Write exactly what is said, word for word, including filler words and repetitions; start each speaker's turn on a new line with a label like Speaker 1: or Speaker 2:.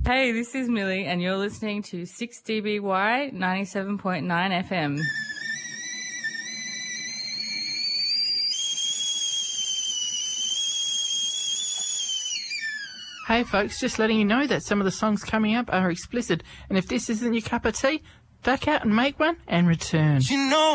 Speaker 1: Hey, this is Millie, and you're listening to six D B Y ninety-seven point nine F M.
Speaker 2: Hey folks, just letting you know that some of the songs coming up are explicit, and if this isn't your cup of tea, duck out and make one and return.
Speaker 3: You know